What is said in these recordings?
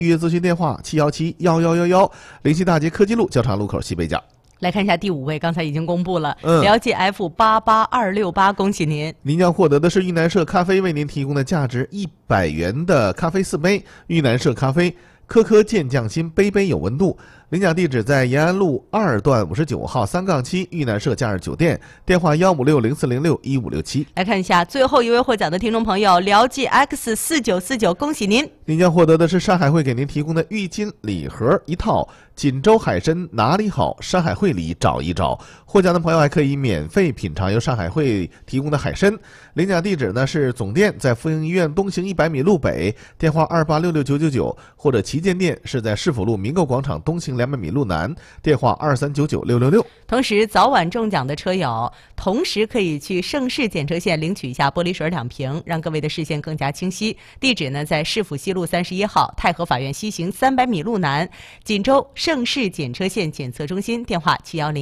预约咨询电话717-11111，联系大街科技路交叉路口西北角。 来看一下第5位，刚才已经公布了，了解 F88268，恭喜您！ 您将获得的是玉南社咖啡为您提供的价值100元的咖啡4杯。玉南社咖啡，颗颗见匠心，杯杯有温度。领奖地址在延安路2段59号3-7玉南社假日酒店，电话156-0406-1567。 来看一下最后一位获奖的听众朋友，辽记 X4949，恭喜您！ 您将获得的是山海汇给您提供的浴巾礼盒1套。锦州海参哪里好？山海汇里找一找。获奖的朋友还可以免费品尝由上海汇提供的海参。领奖地址呢是总店在妇婴医院东行100米路北，电话28669999，或者旗舰店是在市府路民购广场东行200米路南，电话2399666。 同时，早晚中奖的车友，同时可以去盛世检车线领取一下玻璃水2瓶，让各位的视线更加清晰。地址呢在市府西路31号，太和法院西行300米路南，锦州盛世检车线检测中心，电话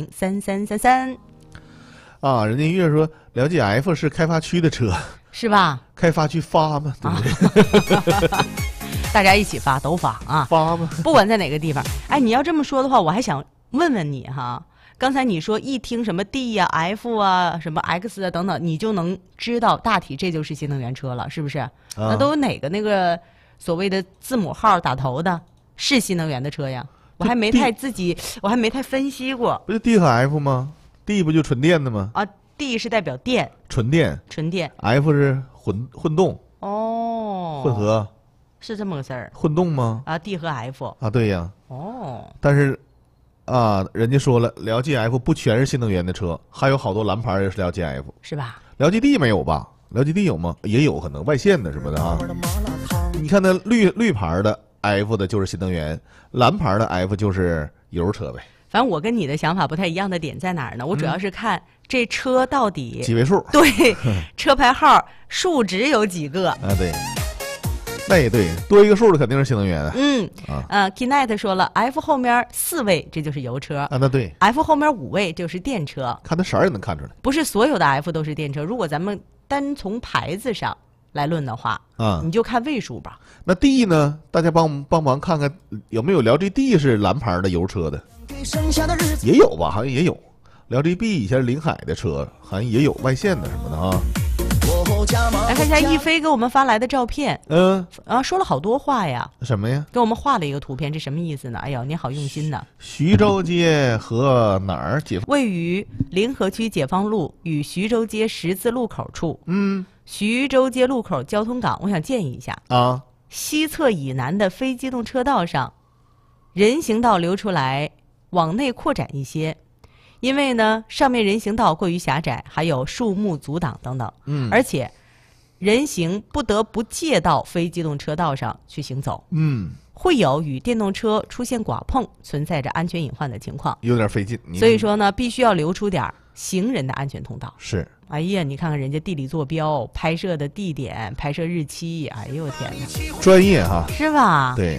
7103333。 啊，人家月说辽记 F 是开发区的车， 是吧？ 开发区发嘛，对不对？ 大家一起发，都发啊！ 发嘛， 不管在哪个地方。哎，你要这么说的话，我还想问问你哈。刚才你说一听什么 D 呀、F 啊、什么 X 啊等等，你就能知道大体这就是新能源车了，是不是？那都有哪个那个所谓的字母号打头的是新能源的车呀？我还没太分析过。 不就 D 和 F 吗？ D 不就纯电的吗？ 啊 ，D 是代表电， 纯电。F 是混动。 哦， 混合。 是这么个事儿。 混动吗？ 啊 ，D 和 F。 啊，对呀。 哦。 但是，啊，人家说了，辽记 F 不全是新能源的车，还有好多蓝牌也是辽记 F。 是吧？ 辽记 D 没有吧？辽记 D 有吗？也有可能外线的什么的啊。你看那绿牌的 F 的就是新能源，蓝牌的 F 就是油车呗。 反正我跟你的想法不太一样的点在哪儿呢？我主要是看这车到底几位数， 对，车牌号数值有几个啊？对，那也对，多一个数的肯定是新能源的。Kinet 说了 ，F 后面4位这就是油车啊，那对 ，F 后面5位就是电车。 看它色儿也能看出来， 不是所有的 F 都是电车。如果咱们单从牌子上来论的话，你就看位数吧。 那 D 呢？大家帮忙看看有没有辽 G D 是蓝牌的油车的，也有吧？好像也有。辽 G B 以前是临海的车，好像也有外线的什么的啊。 来看一下一飞给我们发来的照片，说了好多话呀。 什么呀？ 给我们画了一个图片，这什么意思呢？哎呦，你好用心呢。 徐州街和哪儿位于临河区解放路与徐州街十字路口处。徐州街路口交通岗，我想建议一下啊， 西侧以南的非机动车道上，人行道留出来，往内扩展一些。因为呢，上面人行道过于狭窄，还有树木阻挡等等，而且人行不得不借到非机动车道上去行走，会有与电动车出现剐碰，存在着安全隐患的情况， 有点费劲。 所以说呢，必须要留出点行人的安全通道。 是， 哎呀，你看看人家地理坐标、拍摄的地点、拍摄日期，哎呦我天哪， 专业哈， 是吧？ 对。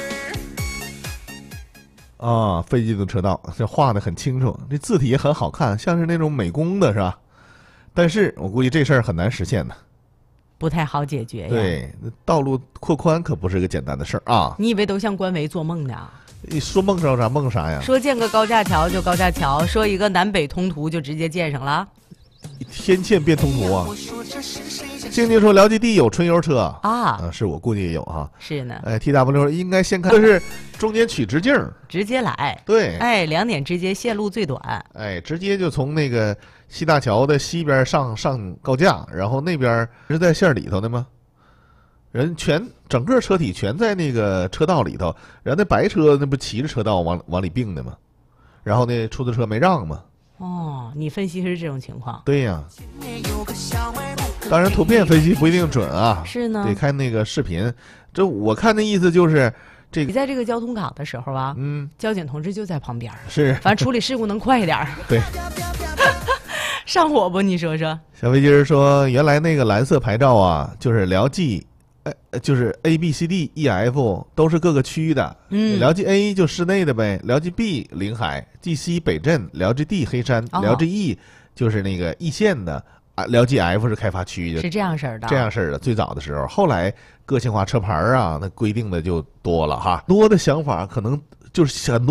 啊，非机动车道，这画的很清楚，这字体也很好看，像是那种美工的是吧？但是我估计这事儿很难实现呢， 不太好解决呀。 对，道路扩宽可不是个简单的事儿啊！ 你以为都像官媒做梦呢？ 你说梦着啥梦啥呀？ 说建个高架桥就高架桥，说一个南北通途就直接建上了， 天堑变通途啊！静静说辽 G D 有纯油车是我估计也有哈。 是呢。 TW 应该先看，就是中间取直径， 直接来。 对。 2点直接，线路最短。 直接就从那个西大桥的西边上高架，然后那边是在线里头的吗？人整个车体全在那个车道里头，然后那白车那不骑着车道往里并的吗？然后那出租车没让吗？ 哦，你分析是这种情况。 对呀。当然图片分析不一定准啊， 是呢， 得看那个视频。这我看的意思就是这个， 你在这个交通岗的时候啊，交警同志就在旁边， 是， 反正处理事故能快一点。 对， 上火不？你说说。 小飞机说，原来那个蓝色牌照啊，就是辽 G，就是 ABCDEF 都是各个区的。辽 G A 就市内的呗，辽 G B 临海， GC 北镇，辽 G D 黑山，辽 G E 就是那个易县的。 辽 GF 是开发区是这样式儿的。 这样式儿的，最早的时候，后来个性化车牌啊，那规定的就多了哈，多的想法可能就是很多。